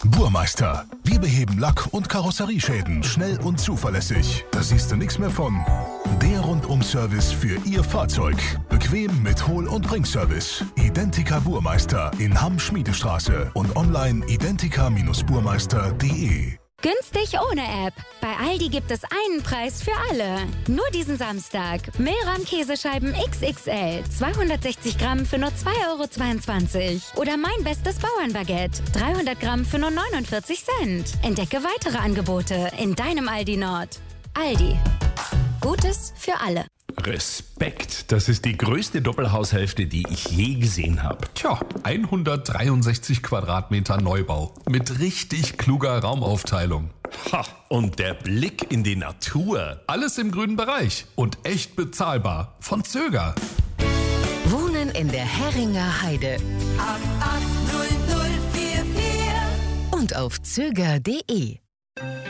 Burmeister. Wir beheben Lack- und Karosserieschäden schnell und zuverlässig. Da siehst du nichts mehr von. Der Rundum-Service für Ihr Fahrzeug. Bequem mit Hol- und Bringservice. Identica Burmeister in Hamm-Schmiedestraße und online identica-burmeister.de. Günstig ohne App. Bei Aldi gibt es einen Preis für alle. Nur diesen Samstag. Mehlrahm-Käsescheiben XXL. 260 Gramm für nur 2,22 €. Oder mein bestes Bauernbaguette. 300 Gramm für nur 49 Cent. Entdecke weitere Angebote in deinem Aldi Nord. Aldi. Gutes für alle. Respekt, das ist die größte Doppelhaushälfte, die ich je gesehen habe. Tja, 163 Quadratmeter Neubau mit richtig kluger Raumaufteilung. Ha, und der Blick in die Natur. Alles im grünen Bereich und echt bezahlbar. Von Zöger. Wohnen in der Herringer Heide. 880044 Und auf zöger.de.